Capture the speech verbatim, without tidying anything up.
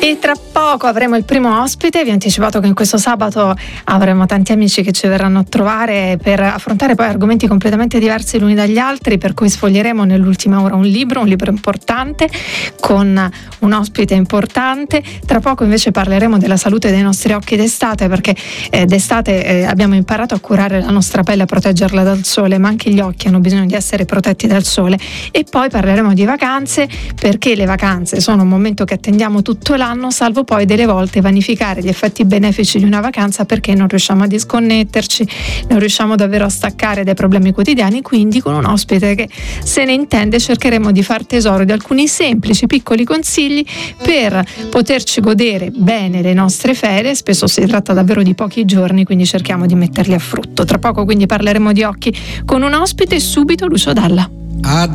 E tra poco avremo il primo ospite. Vi ho anticipato che in questo sabato avremo tanti amici che ci verranno a trovare per affrontare poi argomenti completamente diversi l'uni dagli altri, per cui sfoglieremo nell'ultima ora un libro, un libro importante con un ospite importante. Tra poco invece parleremo della salute dei nostri occhi d'estate, perché eh, d'estate eh, abbiamo imparato a curare la nostra pelle, a proteggerla dal sole, ma anche gli occhi hanno bisogno di essere protetti dal sole. E poi parleremo di vacanze, perché le vacanze sono un momento che attendiamo tutto l'anno, salvo poi delle volte vanificare gli effetti benefici di una vacanza perché non riusciamo a disconnetterci, non riusciamo davvero a staccare dai problemi quotidiani. Quindi con un ospite che se ne intende cercheremo di far tesoro di alcuni semplici piccoli consigli per poterci godere bene le nostre ferie. Spesso si tratta davvero di pochi giorni, quindi cerchiamo di metterli a frutto. Tra poco quindi parleremo di occhi con un ospite, subito Lucio Dalla. I